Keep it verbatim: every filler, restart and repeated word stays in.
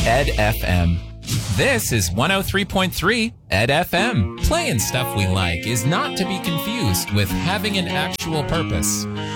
Ed F M. This is one oh three point three Ed F M. Playing stuff we like is not to be confused with having an actual purpose.